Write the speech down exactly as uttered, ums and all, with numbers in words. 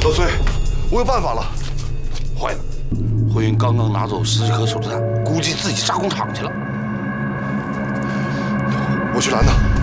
老崔，我有办法了。 坏了，慧云刚刚拿走十几颗手榴弹，估计自己炸工厂去了。 我去拦他。